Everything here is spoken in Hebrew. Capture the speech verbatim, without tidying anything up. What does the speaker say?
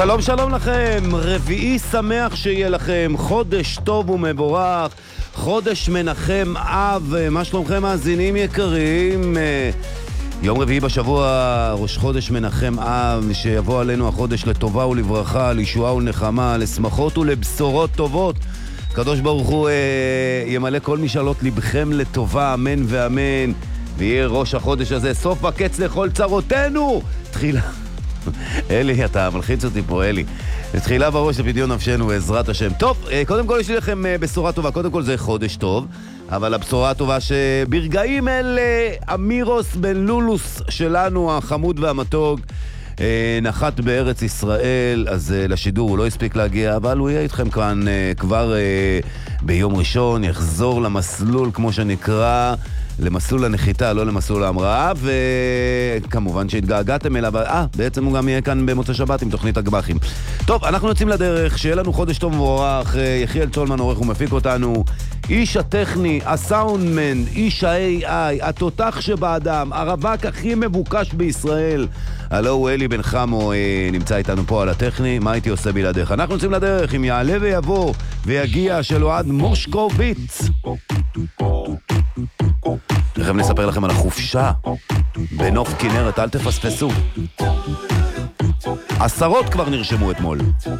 שלום שלום לכם, רביעי שמח שיהיה לכם, חודש טוב ומבורך, חודש מנחם אב, מה שלומכם מאזינים יקרים? יום רביעי בשבוע, ראש חודש מנחם אב, שיבוא עלינו החודש לטובה ולברכה, לישועה ולנחמה, לשמחות ולבשורות טובות. הקדוש ברוך הוא אה, ימלא כל משאלות לבכם לטובה, אמן ואמן, ויהיה ראש החודש הזה סוף וקץ לכל צרותינו. תחילה אלי, אתה מלחיץ אותי פה, אלי. תחילה בראש לפדיון נפשנו בעזרת השם. טוב, קודם כל יש לי לכם בשורה טובה. קודם כל זה חודש טוב, אבל הבשורה הטובה שברגעים אלה אמירוס בן לולוס שלנו, החמוד והמתוג, נחת בארץ ישראל. אז לשידור הוא לא הספיק להגיע, אבל הוא יהיה איתכם כאן כבר ביום ראשון, יחזור למסלול כמו שנקרא, למסלול הנחיתה, לא למסלול ההמראה, וכמובן שהתגעגעתם אליו. אה, בעצם הוא גם יהיה כאן במוצא שבת עם תוכנית הגמחים. טוב, אנחנו יוצאים לדרך, שיהיה לנו חודש טוב מבורך. יחיאל צולמן עורך ומפיק אותנו, איש הטכני, הסאונדמן, איש ה-איי איי, התותח שבאדם, הרווק הכי מבוקש בישראל, הלו הוא אלי בן חמו, אה, נמצא איתנו פה על הטכני. מה הייתי עושה בלעדיך? אנחנו יוצאים לדרך עם יעלה ויבוא ויגיע של אוהד מושקוביץ. תכף נספר לכם על החופשה בנוף כנרת, אל תפספסו. עשרות כבר נרשמו אתמול.